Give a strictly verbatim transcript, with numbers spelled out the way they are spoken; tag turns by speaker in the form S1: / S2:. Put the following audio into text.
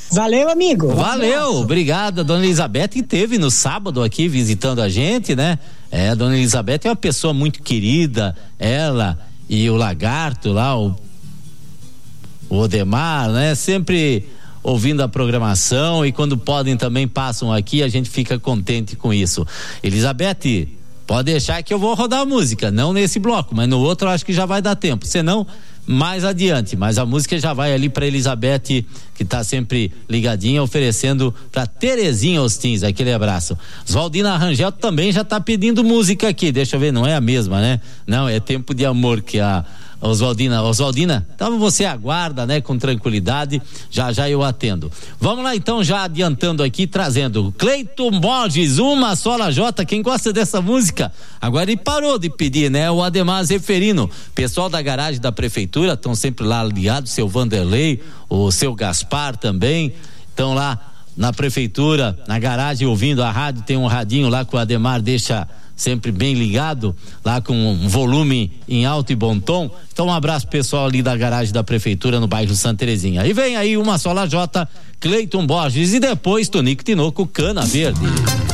S1: Valeu, amigo.
S2: Valeu, um obrigado. A dona Elizabeth que esteve no sábado aqui visitando a gente, né? É, a dona Elizabeth é uma pessoa muito querida, ela e o Lagarto lá, o, o Odemar, né? Sempre ouvindo a programação e quando podem também passam aqui, a gente fica contente com isso. Elizabeth, pode deixar que eu vou rodar a música, não nesse bloco, mas no outro eu acho que já vai dar tempo, senão mais adiante, mas a música já vai ali para Elizabeth, que tá sempre ligadinha, oferecendo para Terezinha Ostins, aquele abraço. Oswaldina Rangel também já tá pedindo música aqui, deixa eu ver, não é a mesma, né? Não, é Tempo de Amor que a Oswaldina, Oswaldina, então você aguarda, né, com tranquilidade, já já eu atendo. Vamos lá então, já adiantando aqui, trazendo Cleiton Borges, Uma Só Lajota. Quem gosta dessa música, agora ele parou de pedir, né? O Ademar Zeferino, pessoal da garagem da prefeitura, estão sempre lá ligados, seu Vanderlei, o seu Gaspar também, estão lá na prefeitura, na garagem ouvindo a rádio, tem um radinho lá que o Ademar deixa sempre bem ligado, lá com um volume em alto e bom tom. Então um abraço pessoal ali da garagem da prefeitura no bairro Santa Terezinha. E vem aí Uma Só Lajota, Cleiton Borges e depois Tonico Tinoco, Cana Verde.